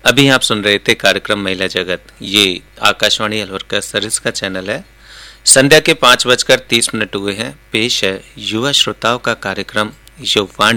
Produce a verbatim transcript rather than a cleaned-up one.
अभी आप सुन रहे थे कार्यक्रम महिला जगत। ये आकाशवाणी अलवर का सरिस का चैनल है। संध्या के पाँच बजकर तीस मिनट हुए हैं। पेश है युवा श्रोताओं का कार्यक्रम युवावाणी।